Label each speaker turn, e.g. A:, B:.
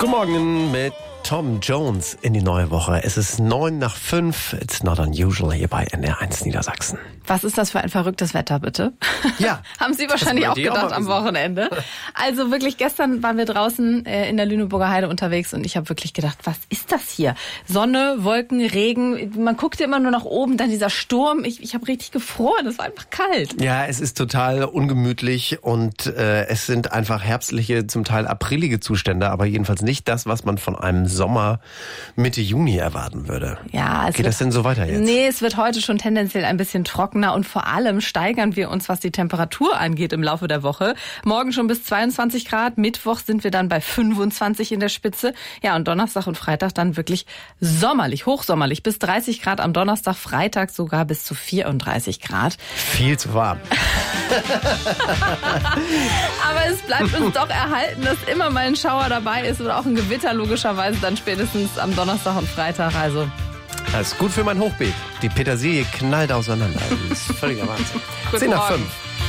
A: Guten Morgen mit Tom Jones in die neue Woche. Es ist 5:09. It's not unusual hier bei NDR1 Niedersachsen.
B: Was ist das für ein verrücktes Wetter, bitte?
A: Ja.
B: Haben Sie wahrscheinlich auch gedacht am Wochenende. Also wirklich, gestern waren wir draußen in der Lüneburger Heide unterwegs und ich habe wirklich gedacht, was ist das hier? Sonne, Wolken, Regen, man guckt immer nur nach oben, dann dieser Sturm. Ich habe richtig gefroren, es war einfach kalt.
A: Ja, es ist total ungemütlich und es sind einfach herbstliche, zum Teil aprilige Zustände, aber jedenfalls nicht das, was man von einem Sommer Mitte Juni erwarten würde.
B: Ja,
A: Geht das denn so weiter jetzt?
B: Nee, es wird heute schon tendenziell ein bisschen trockener und vor allem steigern wir uns, was die Temperatur angeht im Laufe der Woche. Morgen schon bis 22 Grad, Mittwoch sind wir dann bei 25 in der Spitze. Ja, und Donnerstag und Freitag dann wirklich sommerlich, hochsommerlich, bis 30 Grad am Donnerstag, Freitag sogar bis zu 34 Grad.
A: Viel zu warm.
B: Aber es bleibt uns doch erhalten, dass immer mal ein Schauer dabei ist oder auch ein Gewitter logischerweise dann spätestens am Donnerstag und Freitag. Also
A: Das ist gut für mein Hochbeet. Die Petersilie knallt auseinander. Das ist völliger Wahnsinn. 10:05.